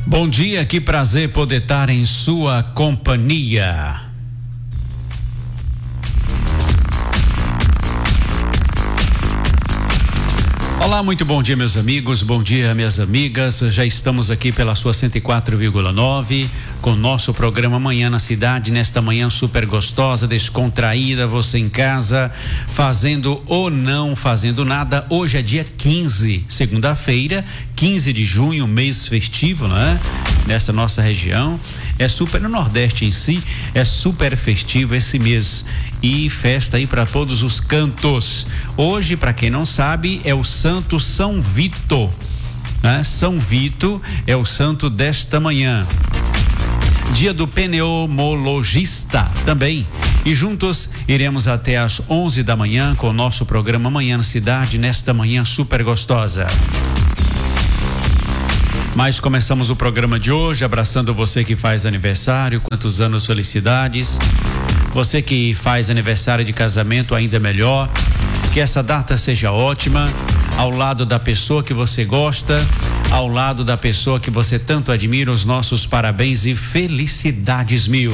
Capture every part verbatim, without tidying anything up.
Bom dia, que prazer poder estar em sua companhia. Olá, muito bom dia, meus amigos, bom dia, minhas amigas. Já estamos aqui pela sua cento e quatro vírgula nove com o nosso programa Manhã na Cidade, nesta manhã super gostosa, descontraída, você em casa, fazendo ou não fazendo nada. Hoje é dia quinze, segunda-feira, quinze de junho, mês festivo, não é? Nessa nossa região. É super, no Nordeste em si, é super festivo esse mês e festa aí para todos os cantos. Hoje, para quem não sabe, é o Santo São Vito, né? São Vito é o santo desta manhã. Dia do pneumologista também. E juntos iremos até às onze da manhã com o nosso programa Manhã na Cidade, nesta manhã super gostosa. Mas começamos o programa de hoje abraçando você que faz aniversário, quantos anos, felicidades. Você que faz aniversário de casamento, ainda melhor. Que essa data seja ótima, ao lado da pessoa que você gosta, ao lado da pessoa que você tanto admira. Os nossos parabéns e felicidades mil.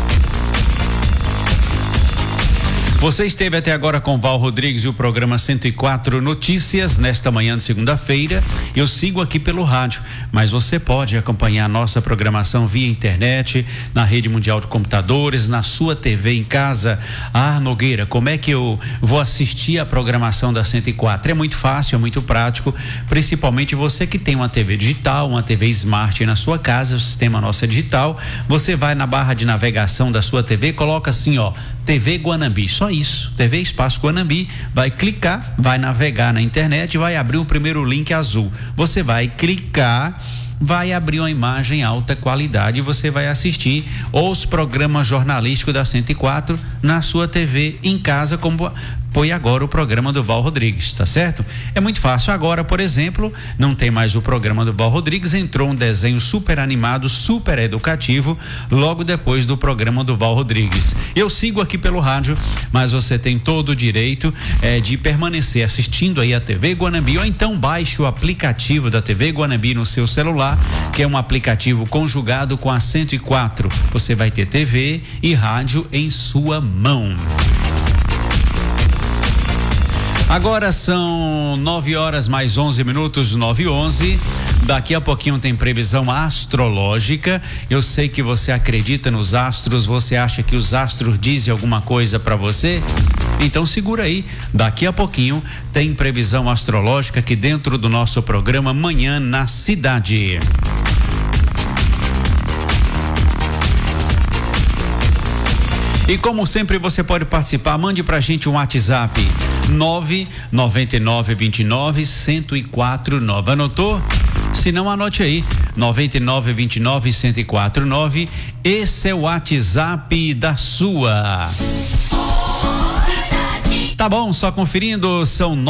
Você esteve até agora com Val Rodrigues e o programa cento e quatro Notícias nesta manhã de segunda-feira. Eu sigo aqui pelo rádio, mas você pode acompanhar a nossa programação via internet, na rede mundial de computadores, na sua T V em casa. Ah, Nogueira, como é que eu vou assistir a programação da cento e quatro? É muito fácil, é muito prático, principalmente você que tem uma T V digital, uma T V Smart na sua casa, o sistema nosso é digital. Você vai na barra de navegação da sua T V, coloca assim, ó, T V Guanambi, só isso, T V Espaço Guanambi, vai clicar, vai navegar na internet e vai abrir o primeiro link azul. Você vai clicar, vai abrir uma imagem alta qualidade e você vai assistir os programas jornalísticos da cento e quatro na sua T V em casa, como foi agora o programa do Val Rodrigues, tá certo? É muito fácil. Agora, por exemplo, não tem mais o programa do Val Rodrigues, entrou um desenho super animado, super educativo, logo depois do programa do Val Rodrigues. Eu sigo aqui pelo rádio, mas você tem todo o direito eh, de permanecer assistindo aí a T V Guanambi, ou então baixe o aplicativo da T V Guanambi no seu celular, que é um aplicativo conjugado com a cento e quatro. Você vai ter T V e rádio em sua mão. Agora são nove horas mais onze minutos, nove e onze. Daqui a pouquinho tem previsão astrológica. Eu sei que você acredita nos astros, você acha que os astros dizem alguma coisa para você? Então segura aí, daqui a pouquinho tem previsão astrológica aqui dentro do nosso programa Manhã na Cidade. E como sempre você pode participar, mande pra gente um WhatsApp nove nove nove dois nove um zero quatro nove. Anotou? Se não, anote aí, nove nove dois nove um zero quatro nove. Esse é o WhatsApp da sua. Tá bom, só conferindo, são